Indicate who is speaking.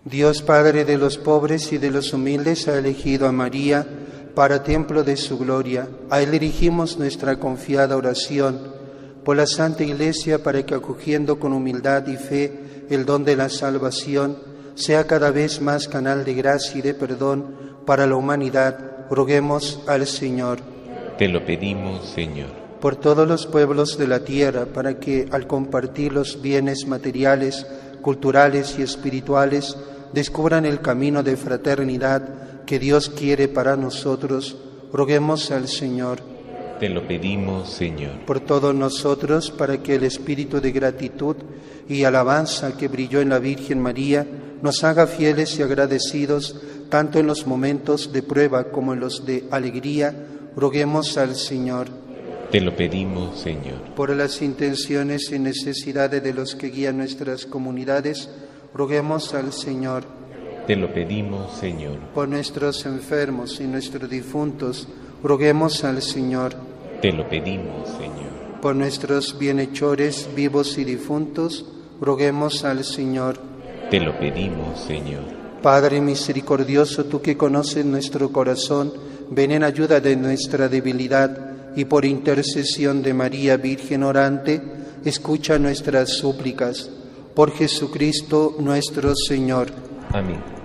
Speaker 1: Dios Padre de los pobres y de los humildes ha elegido a María para templo de su gloria. A Él dirigimos nuestra confiada oración por la Santa Iglesia, para que, acogiendo con humildad y fe el don de la salvación, sea cada vez más canal de gracia y de perdón para la humanidad. Roguemos al Señor.
Speaker 2: Te lo pedimos, Señor.
Speaker 1: Por todos los pueblos de la tierra, para que, al compartir los bienes materiales, culturales y espirituales, descubran el camino de fraternidad que Dios quiere para nosotros, roguemos al Señor.
Speaker 2: Te lo pedimos, Señor.
Speaker 1: Por todos nosotros, para que el espíritu de gratitud y alabanza que brilló en la Virgen María nos haga fieles y agradecidos, tanto en los momentos de prueba como en los de alegría, roguemos al Señor.
Speaker 2: Te lo pedimos, Señor.
Speaker 1: Por las intenciones y necesidades de los que guían nuestras comunidades, roguemos al Señor.
Speaker 2: Te lo pedimos, Señor.
Speaker 1: Por nuestros enfermos y nuestros difuntos, roguemos al Señor.
Speaker 2: Te lo pedimos, Señor.
Speaker 1: Por nuestros bienhechores vivos y difuntos, roguemos al Señor.
Speaker 2: Te lo pedimos, Señor.
Speaker 1: Padre misericordioso, tú que conoces nuestro corazón, ven en ayuda de nuestra debilidad, y por intercesión de María Virgen orante, escucha nuestras súplicas. Por Jesucristo nuestro Señor.
Speaker 2: Amén.